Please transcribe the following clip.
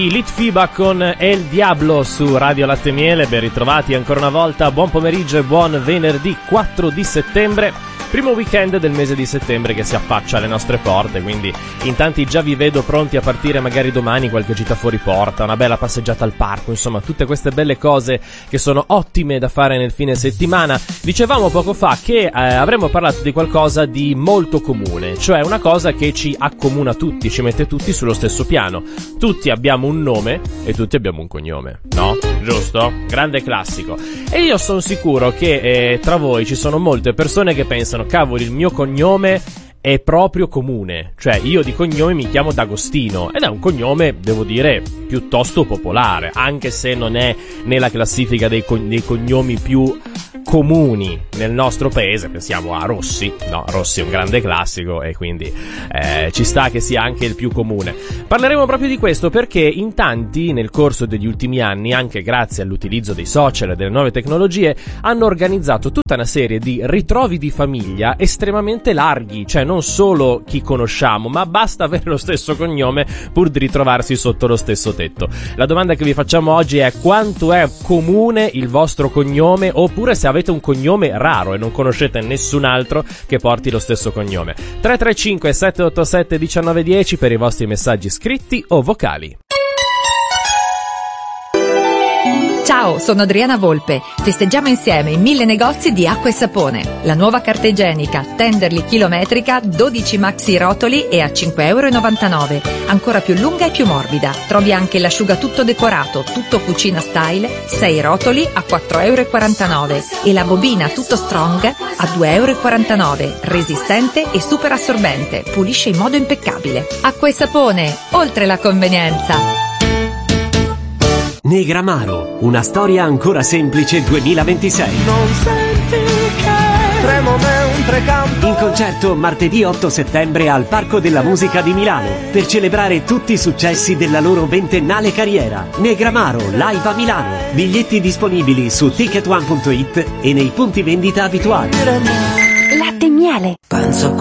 Litfiba con El Diablo su Radio Latte Miele, ben ritrovati ancora una volta, buon pomeriggio e buon venerdì 4 di settembre, primo weekend del mese di settembre che si affaccia alle nostre porte, quindi in tanti già vi vedo pronti a partire magari domani, qualche gita fuori porta, una bella passeggiata al parco, insomma tutte queste belle cose che sono ottime da fare nel fine settimana. Dicevamo poco fa che avremmo parlato di qualcosa di molto comune, cioè una cosa che ci accomuna tutti, ci mette tutti sullo stesso piano. Tutti abbiamo un nome e tutti abbiamo un cognome, no? Giusto? Grande classico. E io sono sicuro che tra voi ci sono molte persone che pensano: cavolo, il mio cognome è proprio comune, cioè io di cognome mi chiamo D'Agostino ed è un cognome, devo dire, piuttosto popolare, anche se non è nella classifica dei cognomi più comuni nel nostro paese. Pensiamo a Rossi, no, Rossi è un grande classico e quindi ci sta che sia anche il più comune. Parleremo proprio di questo perché in tanti nel corso degli ultimi anni, anche grazie all'utilizzo dei social e delle nuove tecnologie, hanno organizzato tutta una serie di ritrovi di famiglia estremamente larghi, cioè non solo chi conosciamo, ma basta avere lo stesso cognome pur di ritrovarsi sotto lo stesso tetto. La domanda che vi facciamo oggi è: quanto è comune il vostro cognome, oppure se avete un cognome raro e non conoscete nessun altro che porti lo stesso cognome. 335 787 1910 per i vostri messaggi scritti o vocali. Ciao, sono Adriana Volpe. Festeggiamo insieme i 1000 negozi di acqua e sapone. La nuova carta igienica Tenderly chilometrica, 12 maxi rotoli e a €5,99. Ancora più lunga e più morbida. Trovi anche l'asciugatutto decorato, tutto cucina style, 6 rotoli a €4,49. E la bobina tutto strong a €2,49. Resistente e super assorbente. Pulisce in modo impeccabile. Acqua e sapone, oltre la convenienza. Negramaro, una storia ancora semplice 2026. Non senti che tremo mentre canto. In concerto martedì 8 settembre al Parco della Musica di Milano per celebrare tutti i successi della loro 20ennale carriera. Negramaro live a Milano. Biglietti disponibili su ticketone.it e nei punti vendita abituali. Latte Miele. Penso